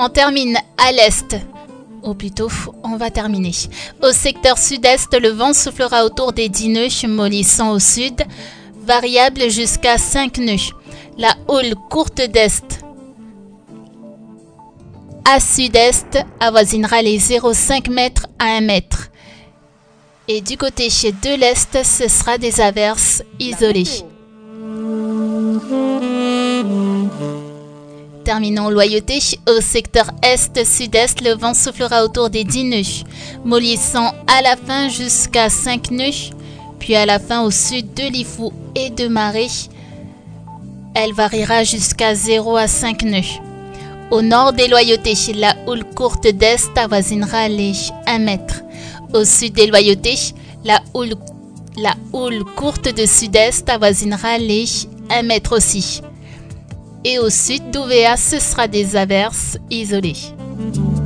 On termine à l'est. Ou plutôt, on va terminer. Au secteur sud-est, le vent soufflera autour des 10 nœuds, mollissant au sud, variable jusqu'à 5 nœuds. La houle courte d'est à sud-est avoisinera les 0,5 mètres à 1 mètre. Et du côté de l'est, ce sera des averses isolées. Terminons loyauté. Au secteur est-sud-est, le vent soufflera autour des 10 nœuds, mollissant à la fin jusqu'à 5 nœuds, puis à la fin au sud de Lifou et de Marais. Elle variera jusqu'à 0 à 5 nœuds. Au nord des loyautés, la houle courte d'est avoisinera les 1 mètre. Au sud des loyautés, la houle courte de sud-est avoisinera les 1 mètre aussi. Et au sud d'Ouvéa, ce sera des averses isolées.